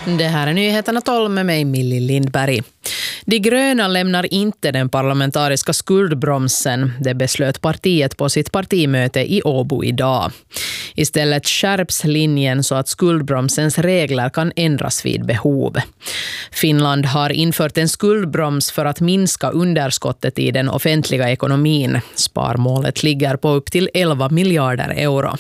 Det här är nyheterna 12 med mig, Millie Lindberg. De gröna lämnar inte den parlamentariska skuldbromsen. Det beslöt partiet på sitt partimöte i Åbo idag. Istället skärps linjen så att skuldbromsens regler kan ändras vid behov. Finland har infört en skuldbroms för att minska underskottet i den offentliga ekonomin. Sparmålet ligger på upp till 11 miljarder euro.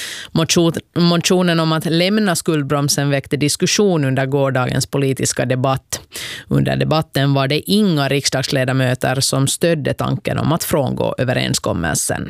Motionen om att lämna skuldbromsen väckte diskussion under gårdagens politiska debatt. Under debatten var det inga riksdagsledamöter som stödde tanken om att frångå överenskommelsen.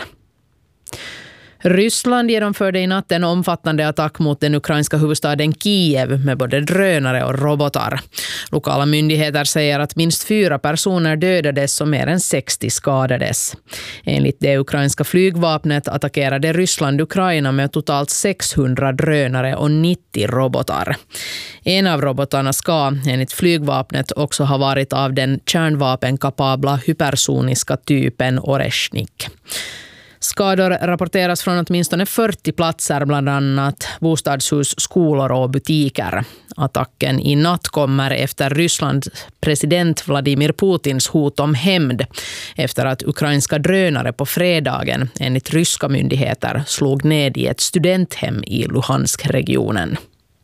Ryssland genomförde i natt en omfattande attack mot den ukrainska huvudstaden Kiev med både drönare och robotar. Lokala myndigheter säger att minst 4 personer dödades och mer än 60 skadades. Enligt det ukrainska flygvapnet attackerade Ryssland Ukraina med totalt 600 drönare och 90 robotar. En av robotarna ska, enligt flygvapnet, också ha varit av den kärnvapenkapabla hypersoniska typen Oreshnik. Skador rapporteras från åtminstone 40 platser, bland annat bostadshus, skolor och butiker. Attacken i natt kommer efter Rysslands president Vladimir Putins hot om hämnd efter att ukrainska drönare på fredagen, enligt ryska myndigheter, slog ned i ett studenthem i Luhansk-regionen.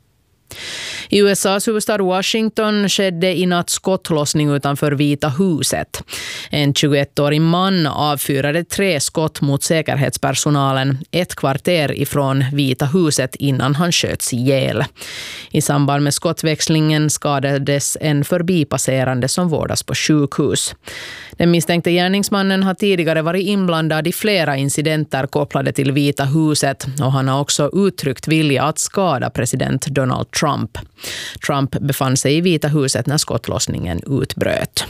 I USAs huvudstad Washington skedde i natt skottlossning utanför Vita huset. En 21-årig man avfyrade 3 skott mot säkerhetspersonalen ett kvarter ifrån Vita huset innan han sköts ihjäl. I samband med skottväxlingen skadades en förbipasserande som vårdas på sjukhus. Den misstänkte gärningsmannen har tidigare varit inblandad i flera incidenter kopplade till Vita huset och han har också uttryckt vilja att skada president Donald Trump. Trump befann sig i Vita huset när skottlossningen utbröt.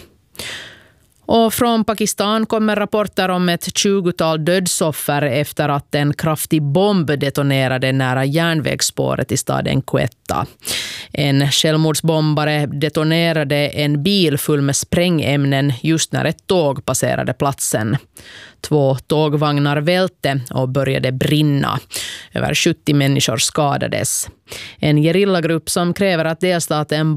Och från Pakistan kommer rapporter om ett 20-tal dödsoffer efter att en kraftig bomb detonerade nära järnvägsspåret i staden Quetta. En självmordsbombare detonerade en bil full med sprängämnen just när ett tåg passerade platsen. 2 tågvagnar välte och började brinna. Över 70 människor skadades. En gerillagrupp som kräver att delstaten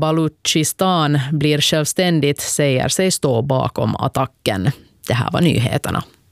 Baluchistan blir självständigt säger sig stå bakom attacken. Det här var nyheterna.